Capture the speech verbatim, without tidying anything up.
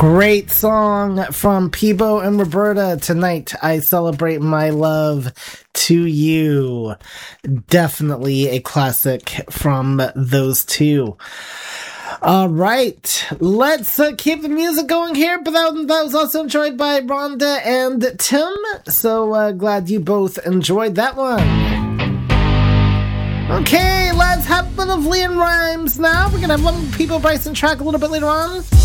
Great song from Peebo and Roberta. Tonight I celebrate my love to you. Definitely a classic from those two. All right, let's uh, keep the music going here, but that, that was also enjoyed by Rhonda and Tim, so uh, glad you both enjoyed that one. Okay, let's have a bit of Leon Rhymes now. We're going to have one Peebo Bryson track a little bit later on.